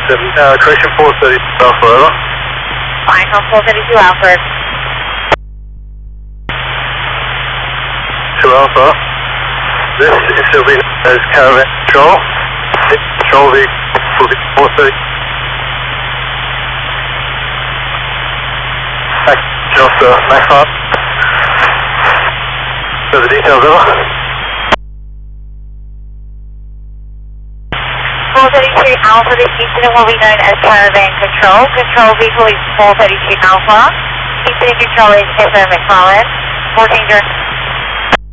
Correction 432 Alpha, over. Fine, on 432 Alpha. 2 Alpha. This is still being as caravan control. Control vehicle 430. Back off the max up. So the details over. 432 Alpha, this incident will be known as caravan control. Control vehicle is 432 Alpha. Incident control is FM McFarlane. 14